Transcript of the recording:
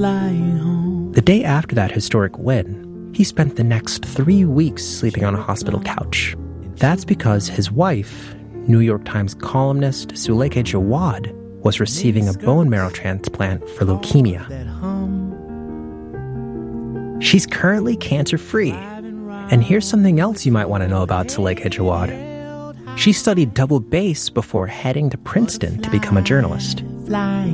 The day after that historic win, he spent the next 3 weeks sleeping on a hospital couch. That's because his wife, New York Times columnist Zulaikha Jawad, was receiving a bone marrow transplant for leukemia. She's currently cancer-free. And here's something else you might want to know about Zulaikha Jawad. She studied double bass before heading to Princeton to become a journalist.